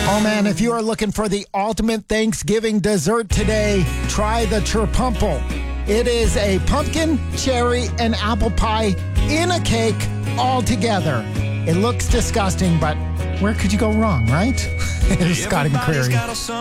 Oh man, if you are looking for the ultimate Thanksgiving dessert today, try the Chirpumple. It is a pumpkin, cherry, and apple pie in a cake all together. It looks disgusting, but where could you go wrong, right? Here's Scotty McCreery.